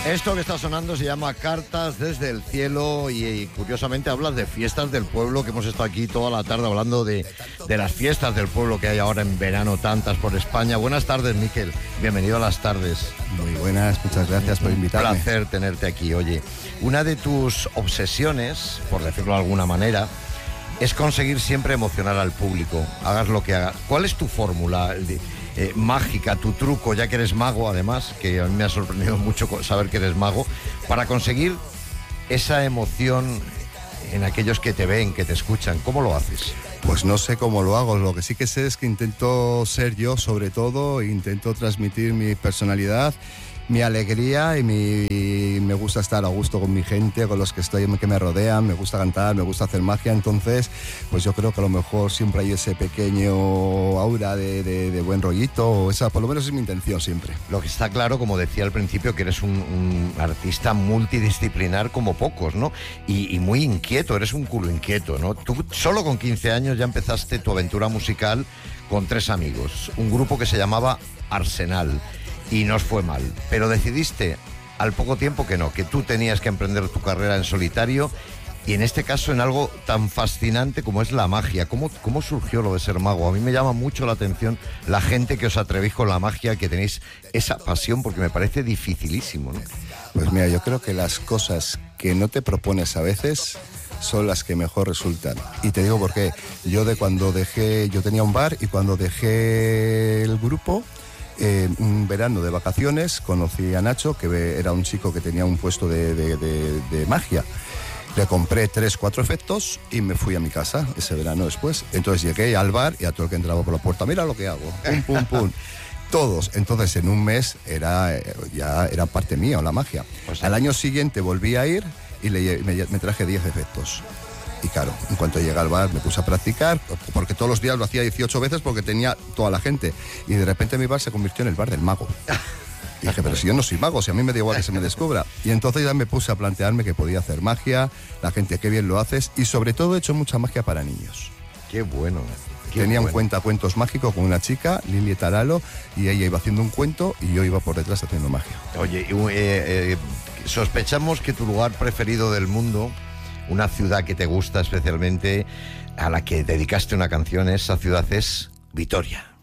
Esto que está sonando se llama Cartas desde el cielo y curiosamente hablas de fiestas del pueblo, que hemos estado aquí toda la tarde hablando de las fiestas del pueblo que hay ahora en verano, tantas por España. Buenas tardes, Miquel. Bienvenido a Las Tardes. Muy buenas, muchas gracias por invitarme. Un placer tenerte aquí. Oye, una de tus obsesiones, por decirlo de alguna manera, es conseguir siempre emocionar al público, hagas lo que hagas. ¿Cuál es tu fórmula mágica, tu truco, ya que eres mago además, que a mí me ha sorprendido mucho saber que eres mago, para conseguir esa emoción en aquellos que te ven, que te escuchan? ¿Cómo lo haces? Pues no sé cómo lo hago, lo que sí que sé es que intento ser yo sobre todo, intento transmitir mi personalidad, mi alegría y me gusta estar a gusto con mi gente, con los que me rodean, me gusta cantar, me gusta hacer magia. Entonces pues yo creo que a lo mejor siempre hay ese pequeño aura de buen rollito, o esa por lo menos es mi intención siempre. Lo que está claro, como decía al principio, que eres un artista multidisciplinar como pocos, ¿no? Y muy inquieto, eres un culo inquieto, ¿no? Tú solo con 15 años ya empezaste tu aventura musical con 3 amigos, un grupo que se llamaba Arsenal. Y nos fue mal, pero decidiste al poco tiempo que no, que tú tenías que emprender tu carrera en solitario, y en este caso en algo tan fascinante como es la magia. ¿Cómo surgió lo de ser mago? A mí me llama mucho la atención la gente que os atrevís con la magia, que tenéis esa pasión, porque me parece dificilísimo, ¿no? Pues mira, yo creo que las cosas que no te propones a veces son las que mejor resultan. Y te digo por qué. Yo tenía un bar, y cuando dejé el grupo, un verano de vacaciones, conocí a Nacho, que era un chico que tenía un puesto de magia. Le compré 3-4 efectos y me fui a mi casa ese verano después. Entonces llegué al bar y a todo el que entraba por la puerta, mira lo que hago, pum, pum, pum. Todos. Entonces en un mes ya era parte mía la magia. Pues al año siguiente volví a ir y me traje 10 efectos. Y claro, en cuanto llegué al bar me puse a practicar, porque todos los días lo hacía 18 veces porque tenía toda la gente. Y de repente mi bar se convirtió en el bar del mago. Y dije, pero si yo no soy mago, si a mí me da igual que se me descubra. Y entonces ya me puse a plantearme que podía hacer magia, la gente, qué bien lo haces, y sobre todo he hecho mucha magia para niños. Qué bueno. Tenía un cuentacuentos mágico con una chica, Lili Taralo, y ella iba haciendo un cuento y yo iba por detrás haciendo magia. Oye, sospechamos que tu lugar preferido del mundo, una ciudad que te gusta especialmente, a la que dedicaste una canción, esa ciudad es Vitoria.